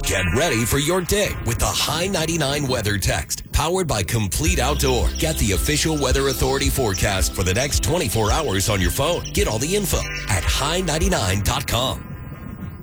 Get ready for your day with the High 99 Weather Text, powered by Complete Outdoor. Get the official Weather Authority forecast for the next 24 hours on your phone. Get all the info at high99.com.